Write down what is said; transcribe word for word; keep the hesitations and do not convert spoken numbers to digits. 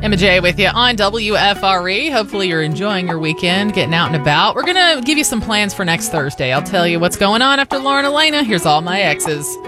Emma J with you on W F R E. Hopefully you're enjoying your weekend, getting out and about. We're going to give you some plans for next Thursday. I'll tell you what's going on after Lauren Elena. Here's All My Exes.